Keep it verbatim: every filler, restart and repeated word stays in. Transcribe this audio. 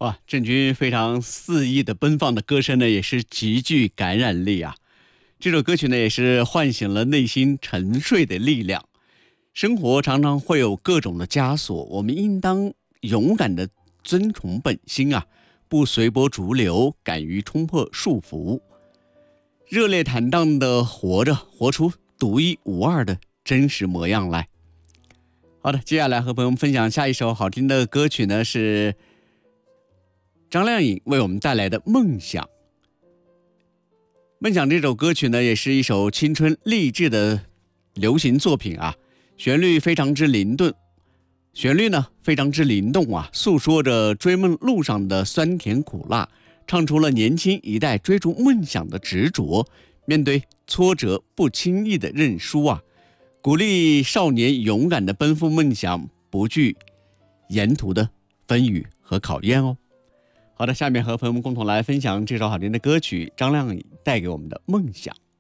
哇，郑钧非常肆意的奔放的歌声呢，也是极具感染力啊。这首歌曲呢，也是唤醒了内心沉睡的力量。生活常常会有各种的枷锁，我们应当勇敢的遵从本心啊，不随波逐流，敢于冲破束缚，热烈坦荡的活着，活出独一无二的真实模样来。好的，接下来和朋友们分享下一首好听的歌曲呢，是张靓颖为我们带来的《梦想》。梦想这首歌曲呢，也是一首青春励志的流行作品啊，旋律非常之灵动，旋律呢非常之灵动啊，诉说着追梦路上的酸甜苦辣，唱出了年轻一代追逐梦想的执着，面对挫折不轻易的认输啊，鼓励少年勇敢的奔赴梦想，不惧沿途的风雨和考验哦。好的，下面和朋友们共同来分享这首好听的歌曲，张靓颖带给我们的梦想。